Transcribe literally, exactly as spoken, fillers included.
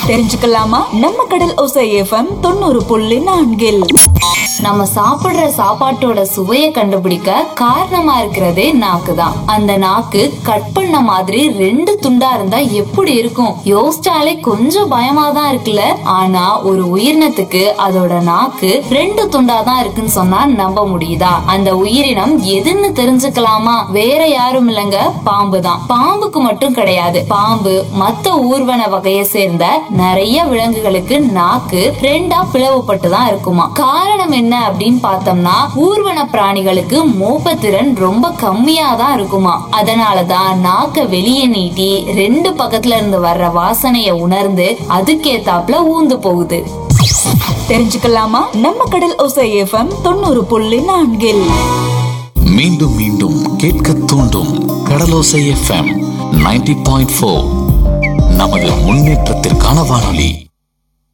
தெரிஞ்சுக்கலாமா? நம்ம கடல் ஓசை எஃப்எம் தொண்ணூறு புள்ளி நான்கில் நம்ம சாப்பிடுற சாப்பாட்டோட சுவையை கண்டுபிடிக்க காரணமா இருக்கிறதே நாக்கு தான். அந்த நாக்கு கட் பண்ண மாதிரி ரெண்டு துண்டா இருந்தா எப்படி இருக்கும்? யோசிச்சாலே கொஞ்சம் பயமா தான் இருக்குல்ல. ஆனா ஒரு உயிரினத்துக்கு அதோட நாக்கு ரெண்டு துண்டா தான் இருக்குன்னு சொன்னா நம்ப முடியுதா? அந்த உயிரினம் எதுன்னு தெரிஞ்சுக்கலாமா? வேற யாரும் இல்லங்க, பாம்பு தான். பாம்புக்கு மட்டும் கிடையாது, பாம்பு மத்த ஊர்வன வகையை சேர்ந்த நிறைய விலங்குகளுக்கு நாக்கு ரெண்டா பிளவுபட்டு தான் இருக்குமா. காரணம் என்ன அப்படின்னு பார்த்தோம்னா, ஊர்வன பிராணிகளுக்கு மோப்பத்திறன் ரொம்ப கம்மியா தான் இருக்குமா. அதனாலதான் நாக்க வெளியே நீட்டி ரெண்டு பக்கத்துல இருந்து வர்ற வாசனைய உணர்ந்து அதுக்கேத்தாப்புல ஊந்து போகுது. தெரிஞ்சுக்கலாமா? நம்ம கடல் ஓசை எஃப்எம் தொண்ணூறு புள்ளி நான்கில் மீண்டும் மீண்டும் கேட்க தூண்டும் கடலோசை எஃப்எம் நைன்டி பாயிண்ட் ஃபோர் நமது முன்னேற்றத்திற்கான வானொலி.